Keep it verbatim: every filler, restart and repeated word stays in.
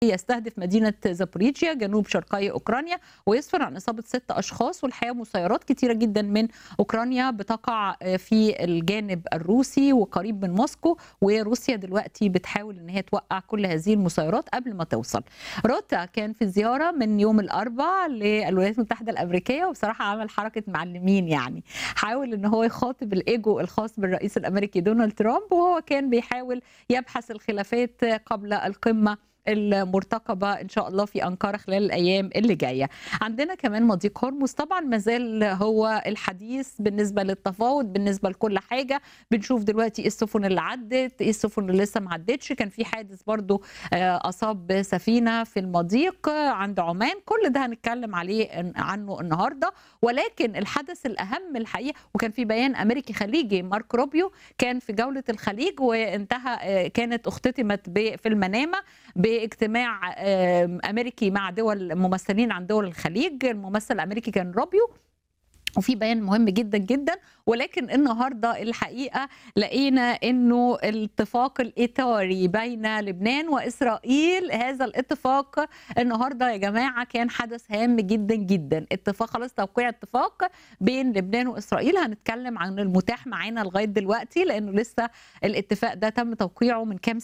يستهدف مدينة زابوريجيا جنوب شرقي أوكرانيا، ويسفر عن إصابة ست أشخاص. والحقيقة مسيرات كتيرة جدا من أوكرانيا بتقع في الجانب الروسي وقريب من موسكو، وروسيا دلوقتي بتحاول إن هي توقع كل هذه المسيرات قبل ما توصل. روتا كان في زيارة من يوم الأربعاء للولايات المتحدة الأمريكية، وبصراحة عمل حركة معلمين، يعني حاول إن هو يخاطب الإيجو الخاص بالرئيس الأمريكي دونالد ترامب، وهو كان بيحاول يبحث الخلافات قبل القمة المرتقبة إن شاء الله في أنقرة خلال الأيام اللي جاية. عندنا كمان مضيق هرمز طبعا مازال هو الحديث بالنسبة للتفاوض، بالنسبة لكل حاجة. بنشوف دلوقتي إيه السفن اللي عدت، إيه السفن اللي لسه ما عدتش. كان في حادث برضو أصاب سفينة في المضيق عند عمان. كل ده هنتكلم عليه عنه النهاردة. ولكن الحدث الأهم الحقيقة، وكان في بيان أمريكي خليجي، مارك روبيو كان في جولة الخليج وانتهى، كانت اختتمت في المنامة باجتماع امريكي مع دول ممثلين عن دول الخليج. الممثل الامريكي كان روبيو، وفي بيان مهم جدا جدا. ولكن النهارده الحقيقه لقينا انه الاتفاق الاطاري بين لبنان واسرائيل، هذا الاتفاق النهارده يا جماعه كان حدث هام جدا جدا. اتفاق خلاص، توقيع اتفاق بين لبنان واسرائيل. هنتكلم عن المتاح معانا لغايه دلوقتي، لانه لسه الاتفاق ده تم توقيعه من كام